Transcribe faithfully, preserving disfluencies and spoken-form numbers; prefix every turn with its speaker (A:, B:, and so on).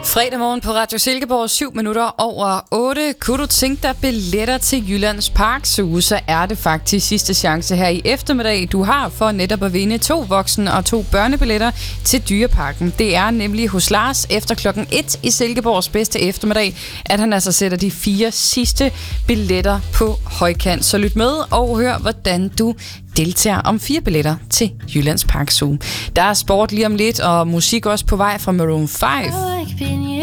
A: Fredag morgen på Radio Silkeborg, syv minutter over otte. Kunne du tænke dig billetter til Jyllands Park Zoo, så er det faktisk sidste chance her i eftermiddag, du har for netop at vinde to voksne og to børnebilletter til Dyreparken. Det er nemlig hos Lars efter klokken et i Silkeborgs bedste eftermiddag, at han altså sætter de fire sidste billetter på højkant. Så lyt med og hør, hvordan du deltager om fire billetter til Jyllands Park Zoo. Der er sport lige om lidt, og musik også på vej fra Maroon fem.